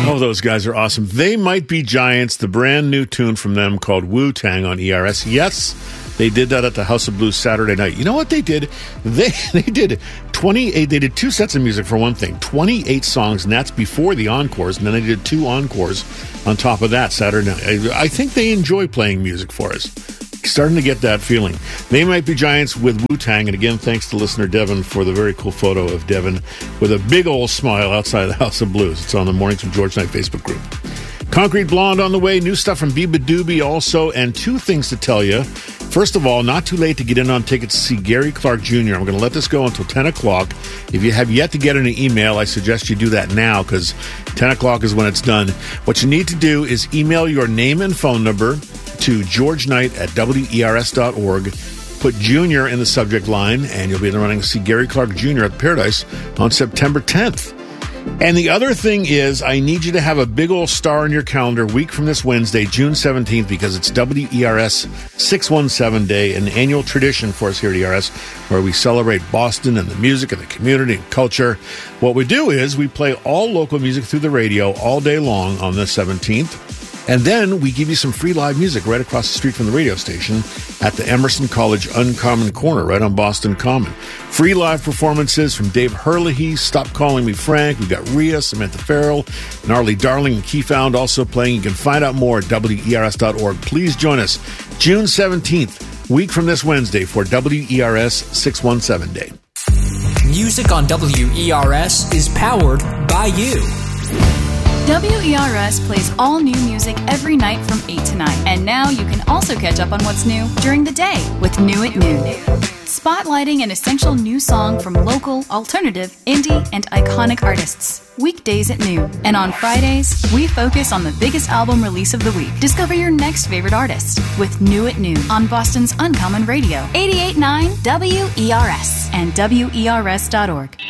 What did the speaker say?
Oh, those guys are awesome. They Might Be Giants, the brand new tune from them called Wu-Tang on ERS. Yes, they did that at the House of Blues Saturday night. You know what they did? They did 28. They did 2 sets of music for one thing, 28 songs, and that's before the encores. And then they did 2 encores on top of that Saturday night. I think they enjoy playing music for us. Starting to get that feeling. They Might Be Giants with Wu-Tang. And again, thanks to listener Devin for the very cool photo of Devin with a big old smile outside the House of Blues. It's on the Mornings from George Night Facebook group. Concrete Blonde on the way. New stuff from Biba Doobie also. And 2 things to tell you. First of all, not too late to get in on tickets to see Gary Clark Jr. I'm going to let this go until 10 o'clock. If you have yet to get an email, I suggest you do that now because 10 o'clock is when it's done. What you need to do is email your name and phone number to georgeknight@wers.org. Put Junior in the subject line, and you'll be in the running to see Gary Clark Jr. at Paradise on September 10th. And the other thing is, I need you to have a big old star in your calendar a week from this Wednesday, June 17th, because it's WERS 617 Day, an annual tradition for us here at ERS, where we celebrate Boston and the music and the community and culture. What we do is we play all local music through the radio all day long on the 17th. And then we give you some free live music right across the street from the radio station at the Emerson College Uncommon Corner, right on Boston Common. Free live performances from Dave Herlihy, Stop Calling Me Frank. We've got Rhea, Samantha Farrell, Gnarly Darling, and Keyfound also playing. You can find out more at WERS.org. Please join us June 17th, week from this Wednesday, for WERS 617 Day. Music on WERS is powered by you. WERS plays all new music every night from 8 to 9. And now you can also catch up on what's new during the day with New at Noon. Spotlighting an essential new song from local, alternative, indie, and iconic artists. Weekdays at noon. And on Fridays, we focus on the biggest album release of the week. Discover your next favorite artist with New at Noon on Boston's Uncommon Radio. 88.9 WERS and WERS.org.